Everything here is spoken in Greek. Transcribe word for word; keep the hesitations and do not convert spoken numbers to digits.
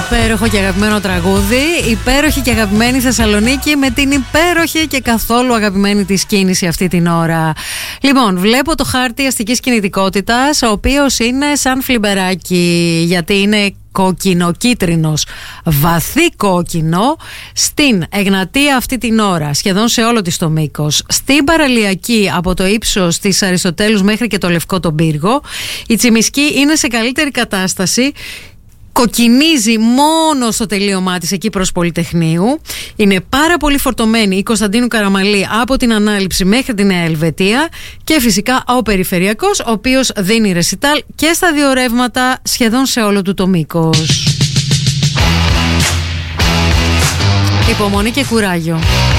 Υπέροχο και αγαπημένο τραγούδι. Υπέροχη και αγαπημένη Θεσσαλονίκη με την υπέροχη και καθόλου αγαπημένη της κίνηση αυτή την ώρα. Λοιπόν, βλέπω το χάρτη αστικής κινητικότητας, ο οποίος είναι σαν φλιμπεράκι, γιατί είναι κόκκινο-κίτρινος, βαθύ κόκκινο στην Εγνατία αυτή την ώρα, σχεδόν σε όλο της το μήκος. Στην Παραλιακή, από το ύψος της Αριστοτέλους μέχρι και το Λευκό τον Πύργο, η Τσιμισκή είναι σε καλύτερη κατάσταση. Κοκκινίζει μόνο στο τελείωμά της εκεί προς Πολυτεχνείου. Είναι πάρα πολύ φορτωμένη η Κωνσταντίνου Καραμαλή από την Ανάληψη μέχρι την Νέα Ελβετία. Και φυσικά ο Περιφερειακός, ο οποίος δίνει ρεσιτάλ και στα δύο ρεύματα σχεδόν σε όλο του το μήκος. Υπομονή και κουράγιο.